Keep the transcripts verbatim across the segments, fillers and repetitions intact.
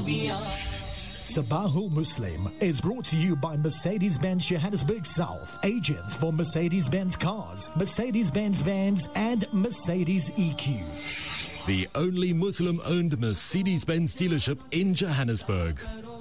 Sabahul Muslim is brought to you by Mercedes-Benz Johannesburg South, agents for Mercedes-Benz cars, Mercedes-Benz vans and Mercedes E Q. The only Muslim-owned Mercedes-Benz dealership in Johannesburg.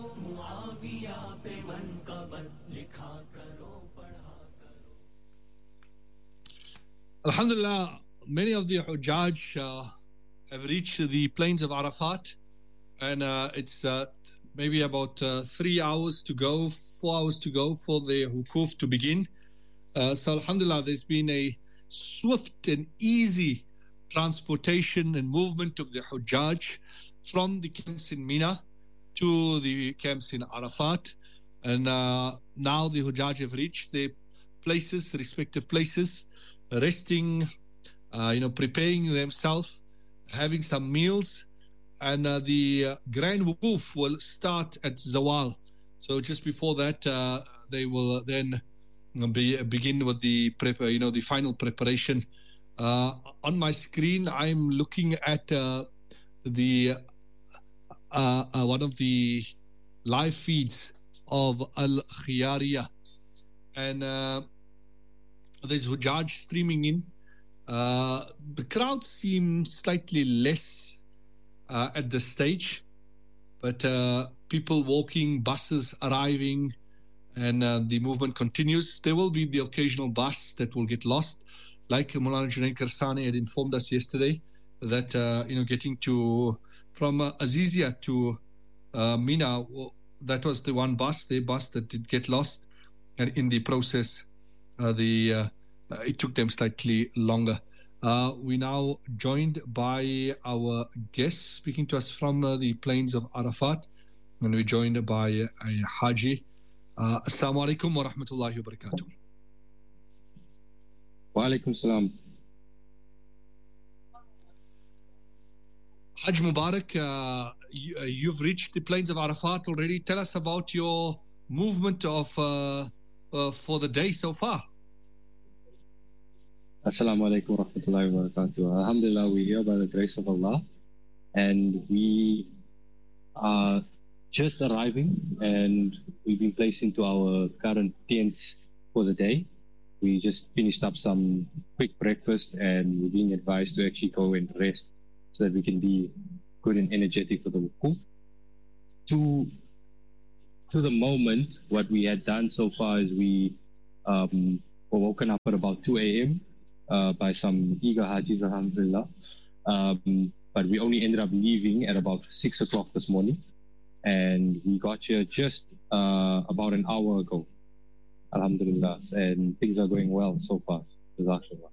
Alhamdulillah, many of the Hujjaj uh, have reached the plains of Arafat, and uh, it's uh, maybe about uh, three hours to go, four hours to go for the Hukuf to begin. Uh, so Alhamdulillah, there's been a swift and easy transportation and movement of the Hujjaj from the camps in Mina to the camps in Arafat. And uh, now the Hujjaj have reached their places, respective places, resting, uh, you know, preparing themselves, having some meals. And uh, the uh, Grand Wukuf will start at Zawal. So just before that, uh, they will then be, begin with the prep, you know, the final preparation. Uh, on my screen, I'm looking at uh, the uh, uh, one of the live feeds of Al Khiyariya, and uh, there's Hujjaj streaming in. Uh, the crowd seems slightly less Uh, at this stage, but uh, people walking, buses arriving, and uh, the movement continues. There will be the occasional bus that will get lost, like Maulana Junaid Karsani had informed us yesterday that uh, you know getting to from uh, Azizia to uh, Mina, that was the one bus, the bus that did get lost, and in the process, uh, the uh, uh, it took them slightly longer. Uh, we now joined by our guest speaking to us from uh, the plains of Arafat, and we're joined by uh, a Haji. Uh, Assalamu alaikum wa rahmatullahi wa barakatuh. Wa alaikum salam. Hajj Mubarak, uh, you, uh, you've reached the plains of Arafat already. Tell us about your movement of uh, uh, for the day so far. Assalamu alaikum wa rahmatullahi wa barakatuh. Alhamdulillah, we're here by the grace of Allah, and we are just arriving, and we've been placed into our current tents for the day. We just finished up some quick breakfast, and we're being advised to actually go and rest so that we can be good and energetic for the wukuf. To, to the moment, what we had done so far is we um, were woken up at about two a.m. Uh, by some eager Hajis, alhamdulillah. Um, but we only ended up leaving at about six o'clock this morning. And we got here just uh, about an hour ago, alhamdulillah. And things are going well so far, jazakallah.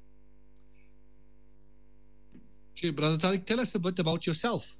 Okay, Brother Tariq, tell us a bit about yourself.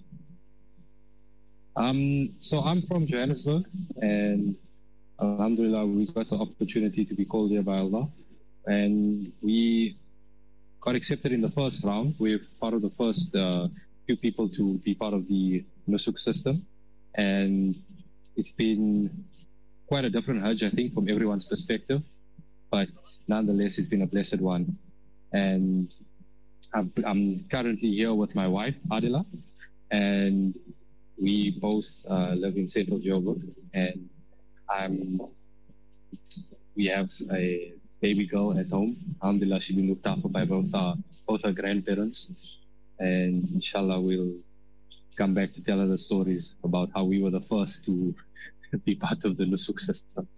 Um, so I'm from Johannesburg, and alhamdulillah, we got the opportunity to be called here by Allah. And we got accepted in the first round. We're part of the first uh, few people to be part of the Nusuk system. And it's been quite a different Hajj, I think, from everyone's perspective. But nonetheless, it's been a blessed one. And I'm, I'm currently here with my wife, Adila. And we both uh, live in Central Joburg. And I'm, we have a baby girl at home. Alhamdulillah, she's been looked after by both our, both our grandparents. And inshallah, we'll come back to tell her the stories about how we were the first to be part of the Nusuk system.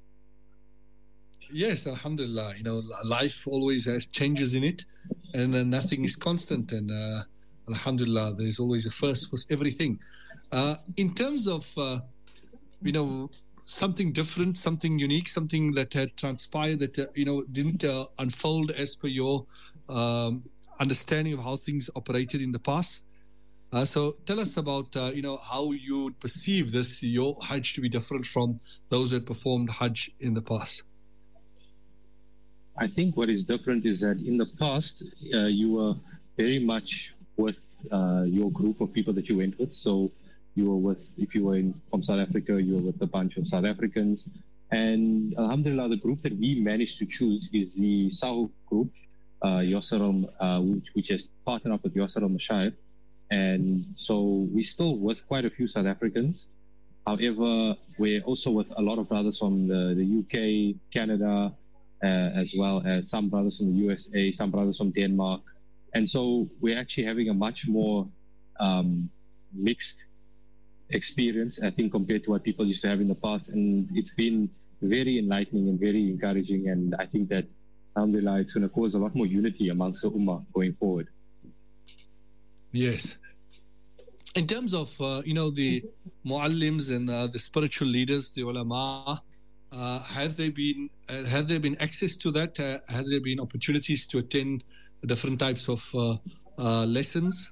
Yes, alhamdulillah. You know, life always has changes in it, and uh, nothing is constant. And uh, alhamdulillah, there's always a first for everything. Uh, in terms of, uh, you know, something different, something unique, something that had transpired that, uh, you know, didn't uh, unfold as per your um, understanding of how things operated in the past. Uh, so tell us about, uh, you know, how you would perceive this, your Hajj to be different from those who had performed Hajj in the past. I think what is different is that in the past, uh, you were very much with uh, your group of people that you went with. So you were with, if you were in, from South Africa, you were with a bunch of South Africans. And alhamdulillah, the group that we managed to choose is the Sahu group, uh, Yossaram, uh, which, which has partnered up with Yossaram Mashayikh. And so we're still with quite a few South Africans. However, we're also with a lot of brothers from the, the U K, Canada, uh, as well as some brothers from the U S A, some brothers from Denmark. And so we're actually having a much more um, mixed experience, I think, compared to what people used to have in the past. And it's been very enlightening and very encouraging. And I think that, alhamdulillah, it's going to cause a lot more unity amongst the Ummah going forward. Yes. In terms of, uh, you know, the muallims and uh, the spiritual leaders, the ulama, uh, have they been, uh, have there been access to that? Uh, have there been opportunities to attend different types of uh, uh, lessons?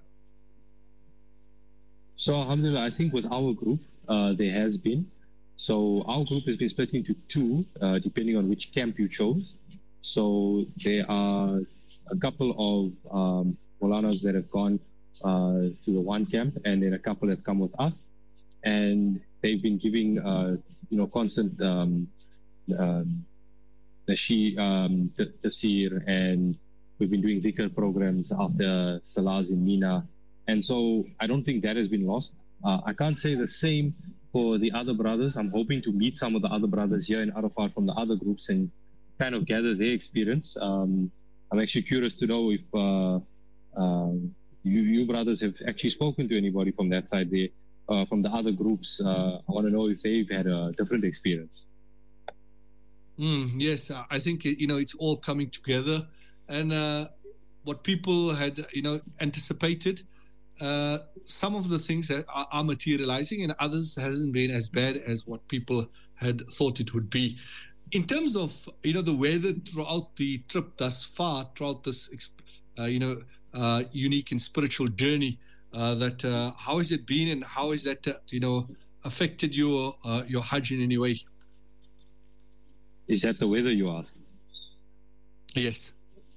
So, alhamdulillah, I think with our group, uh, there has been. So our group has been split into two, uh, depending on which camp you chose. So there are a couple of um, Maulanas that have gone uh, to the one camp, and then a couple have come with us, and they've been giving, uh, you know, constant um, um, nashi, um, tafsir, and we've been doing dhikr programs after salahs in Mina, and so I don't think that has been lost. Uh, I can't say the same for the other brothers. I'm hoping to meet some of the other brothers here in Arafat from the other groups and kind of gather their experience. Um, I'm actually curious to know if uh, uh, you, you brothers have actually spoken to anybody from that side there, uh, from the other groups. Uh, I want to know if they've had a different experience. Mm, yes, I think, you know, it's all coming together. And uh, what people had, you know, anticipated, uh, some of the things that are, are materializing, and others hasn't been as bad as what people had thought it would be. In terms of, you know, the weather throughout the trip thus far, throughout this, uh, you know, uh, unique and spiritual journey, uh, that uh, how has it been, and how has that, uh, you know, affected your uh, your Hajj in any way? Is that the weather you ask? Yes.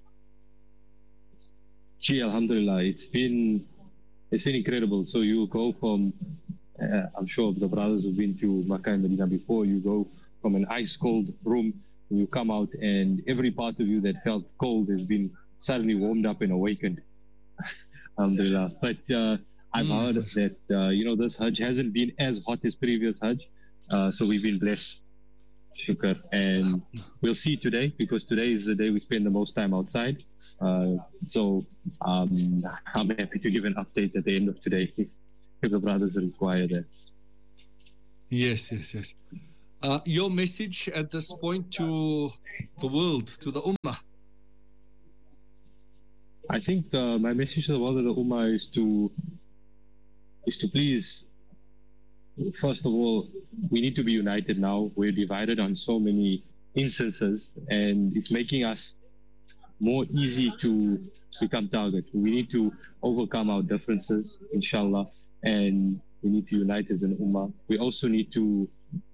Gee, alhamdulillah, it's been it's been incredible. So you go from, uh, I'm sure the brothers who've been to Makkah and Medina before, you go from an ice cold room, and you come out, and every part of you that felt cold has been suddenly warmed up and awakened. Alhamdulillah. But uh, I've mm. heard that, uh, you know, this Hajj hasn't been as hot as previous Hajj. Uh, so we've been blessed. Shukr. And we'll see today, because today is the day we spend the most time outside. Uh, so um, I'm happy to give an update at the end of today if, if the brothers require that. Yes, yes, yes. Uh, your message at this point to the world, to the Ummah? I think the, my message to the world of the Ummah is to is to please, first of all, we need to be united now. We're divided on so many instances, and it's making us more easy to become target. We need to overcome our differences, inshallah, and we need to unite as an Ummah. We also need to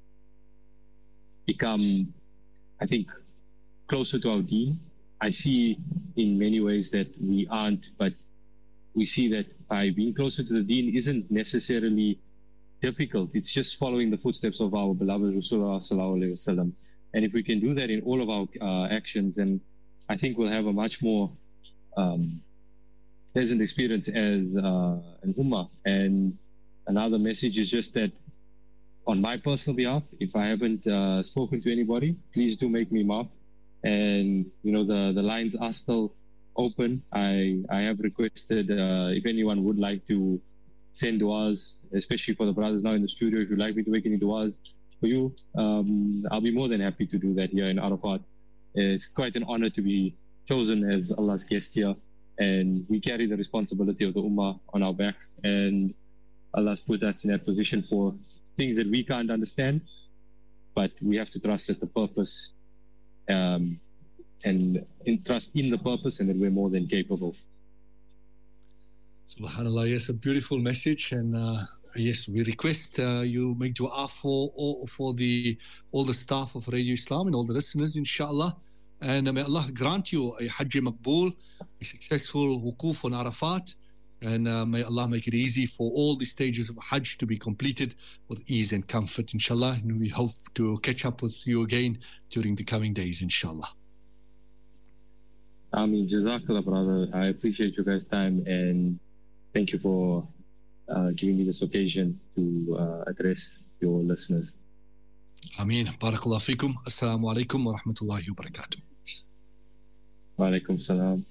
become, I think, closer to our deen. I see in many ways that we aren't, but we see that by being closer to the deen isn't necessarily difficult. It's just following the footsteps of our beloved Rasulullah sallallahu alaihi wasallam. And if we can do that in all of our uh, actions, then I think we'll have a much more um, pleasant experience as uh, an Ummah. And another message is just that, on my personal behalf, if I haven't uh, spoken to anybody, please do make me maaf. And, you know, the, the lines are still open. I, I have requested uh, if anyone would like to send du'as, especially for the brothers now in the studio, if you'd like me to make any du'as for you, um, I'll be more than happy to do that here in Arafat. It's quite an honor to be chosen as Allah's guest here. And we carry the responsibility of the Ummah on our back. And Allah's put us in that position for things that we can't understand, but we have to trust that the purpose um, and in trust in the purpose, and that we're more than capable. Subhanallah, yes, a beautiful message. And uh, yes, we request uh, you make dua for all, for the all the staff of Radio Islam and all the listeners, inshallah. And uh, may Allah grant you a Hajj Maqbool, a successful wukuf on Arafat. And uh, may Allah make it easy for all the stages of Hajj to be completed with ease and comfort, inshallah. And we hope to catch up with you again during the coming days, inshallah. I mean, Jazakallah, brother. I appreciate your guys' time. And thank you for uh, giving me this occasion to uh, address your listeners. Ameen. Barakallah fikum. Assalamu alaikum wa rahmatullahi wa barakatuh. Wa alaikum salam.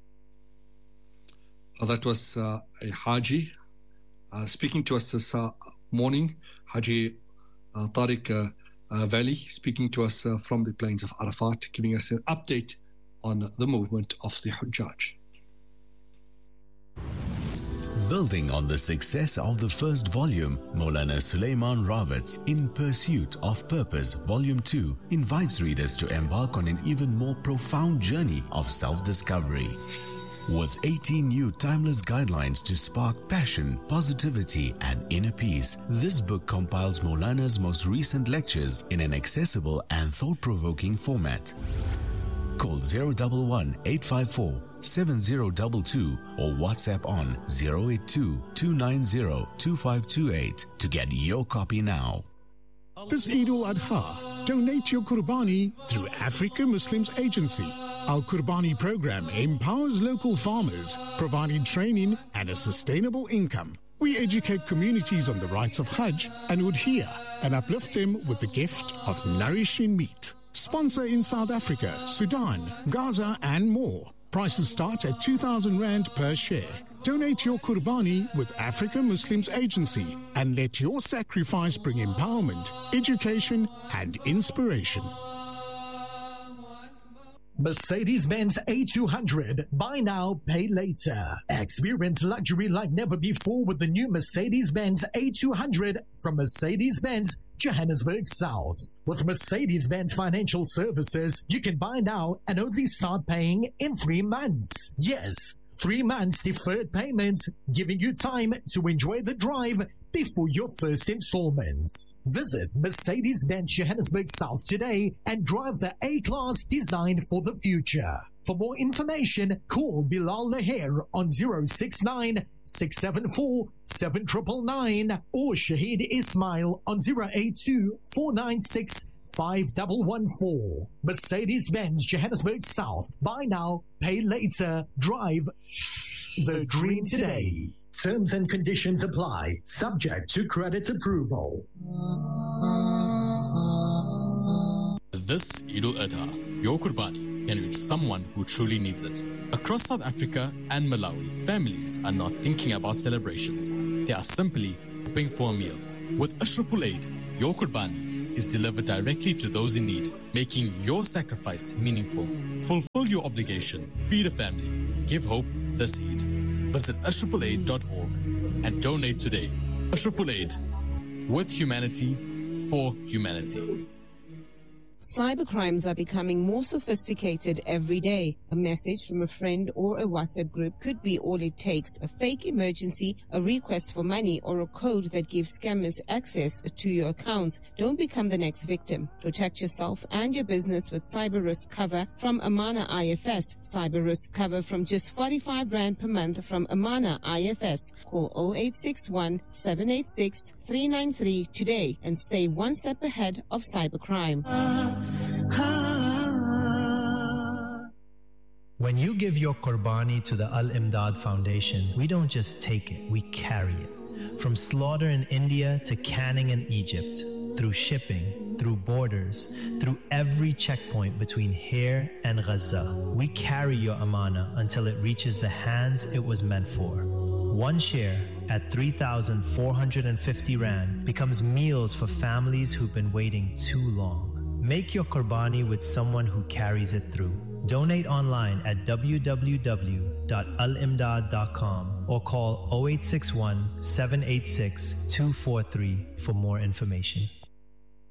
Uh, that was uh, a Haji uh, speaking to us this uh, morning. Haji uh, Tariq uh, uh, Valley speaking to us uh, from the plains of Arafat, giving us an update on the movement of the Hujjaj. Building on the success of the first volume, Maulana Sulaiman Rawat's In Pursuit of Purpose Volume two invites readers to embark on an even more profound journey of self-discovery. With eighteen new timeless guidelines to spark passion, positivity and inner peace, this book compiles Maulana's most recent lectures in an accessible and thought-provoking format. Call zero one one, eight five four, seven zero two two or WhatsApp on zero eight two, two nine zero, two five two eight to get your copy now. This Eid al-Adha, donate your Qurbani through Africa Muslims Agency. Our Qurbani program empowers local farmers, providing training and a sustainable income. We educate communities on the rights of Hajj and Udhiyah and uplift them with the gift of nourishing meat. Sponsor in South Africa, Sudan, Gaza and more. Prices start at two thousand rand per share. Donate your Qurbani with Africa Muslims Agency and let your sacrifice bring empowerment, education and inspiration. Mercedes-Benz A two hundred. Buy now, pay later. Experience luxury like never before with the new Mercedes-Benz A two hundred from Mercedes-Benz Johannesburg South. With Mercedes-Benz Financial Services, you can buy now and only start paying in three months. Yes, three months deferred payments, giving you time to enjoy the drive before your first installments. Visit Mercedes-Benz Johannesburg South today and drive the A-Class designed for the future. For more information, call Bilal Laher on zero six nine, six seven four, seven nine nine nine or Shahid Ismail on zero eight two, four nine six, five one one four. Mercedes-Benz Johannesburg South. Buy now, pay later. Drive the dream today. Terms and conditions apply. Subject to credit approval. This Eid al-Adha, your Qurbani can reach someone who truly needs it. Across South Africa and Malawi, families are not thinking about celebrations. They are simply hoping for a meal. With Ashraful Aid, your Qurbani is delivered directly to those in need, making your sacrifice meaningful. Fulfill your obligation, feed a family, give hope this Eid. Visit ashraful aid dot org and donate today. Ashraful Aid, with humanity, for humanity. Cybercrimes are becoming more sophisticated every day. A message from a friend or a WhatsApp group could be all it takes. A fake emergency, a request for money, or a code that gives scammers access to your accounts. Don't become the next victim. Protect yourself and your business with cyber risk cover from Amana I F S. Cyber risk cover from just forty-five rand per month from Amana I F S. Call zero eight six one, seven eight six, three nine three today and stay one step ahead of cybercrime. When you give your Qurbani to the Al-Imdad Foundation, we don't just take it, we carry it. From slaughter in India to canning in Egypt, through shipping, through borders, through every checkpoint between here and Gaza, we carry your amana until it reaches the hands it was meant for. One share at three thousand four hundred fifty rand becomes meals for families who've been waiting too long. Make your Qurbani with someone who carries it through. Donate online at w w w dot al imdad dot com or call zero eight six one, seven eight six, two four three for more information.